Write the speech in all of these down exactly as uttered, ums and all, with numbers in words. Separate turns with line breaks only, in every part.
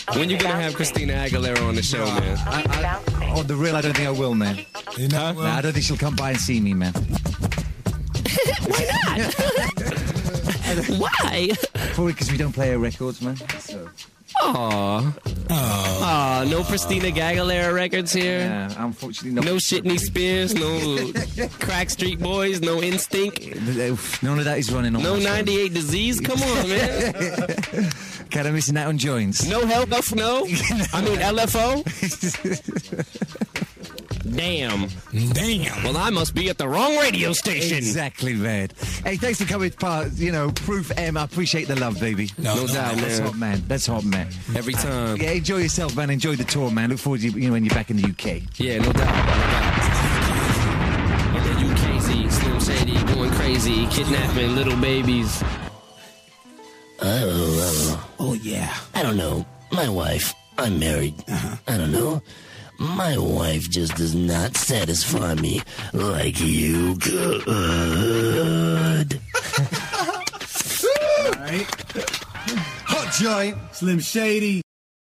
When you gonna have Christina Aguilera on the show, man?
I, I, on the real, I don't think I will, man.
You know?
Nah, I don't think she'll come by and see me, man.
Why not? Why?
Probably because we don't play her records, man. So.
Aww. Aww. No Christina Aguilera records here.
Yeah, unfortunately not.
No Shitney Spears, no Crack Street Boys, no Instinct.
None of that is running on.
No ninety-eight Disease. Come on, man.
Kind of missing out on joints.
No Help, no. I mean L F O. Damn.
Damn.
Well, I must be at the wrong radio station.
Exactly, man. Hey, thanks for coming, part. You know, Proof M. I appreciate the love, baby.
No,
No
no,
doubt,
That's
man.
hot, man. That's hot, man.
Every time.
Yeah, enjoy yourself, man. Enjoy the tour, man. Look forward to you know, when you're back in the U K.
Yeah, no doubt. No doubt. In the U K Z, Slim Shady going crazy, kidnapping little babies.
Oh,
Oh, yeah.
I don't know. My wife. I'm married.
Uh-huh.
I don't know. My wife just does not satisfy me like you could.
All right.
Hot joint.
Slim Shady.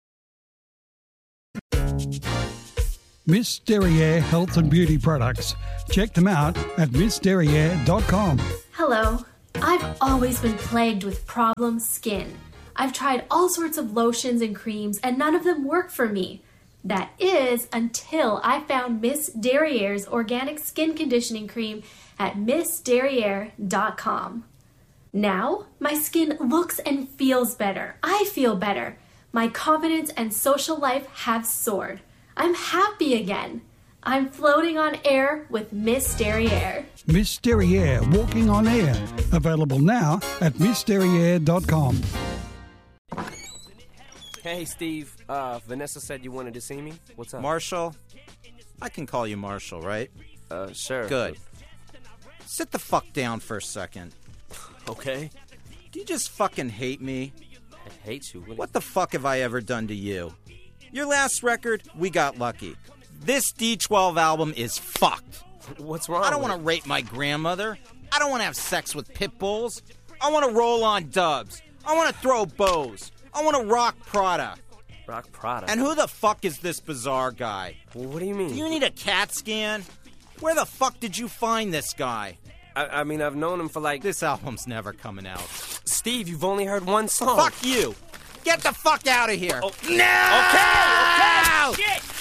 Miss Derriere Health and Beauty Products. Check them out at miss derriere dot com.
Hello. I've always been plagued with problem skin. I've tried all sorts of lotions and creams and none of them work for me. That is until I found Miss Derriere's organic skin conditioning cream at miss derriere dot com. Now, my skin looks and feels better. I feel better. My confidence and social life have soared. I'm happy again. I'm floating on air with Miss Derriere.
Miss Derriere Walking on Air. Available now at miss derriere dot com.
Hey, Steve. Uh, Vanessa said you wanted to see me. What's up?
Marshall? I can call you Marshall, right?
Uh, sure.
Good. Sit the fuck down for a second.
Okay.
Do you just fucking hate me?
I hate you. What,
What the fuck have I ever done to you? Your last record, we got lucky. This D twelve album is fucked.
What's wrong?
I don't
with
want to rape my grandmother. I don't want to have sex with pit bulls. I want to roll on dubs. I want to throw bows. I want to rock Prada.
it? Rock Prada.
And who the fuck is this bizarre guy?
Well, what do you mean?
Do you need a CAT scan? Where the fuck did you find this guy?
I, I mean, I've known him for like...
This album's never coming out.
Steve, you've only heard one song.
Fuck you! Get the fuck out of here!
Oh.
No!
Okay, okay! Shit!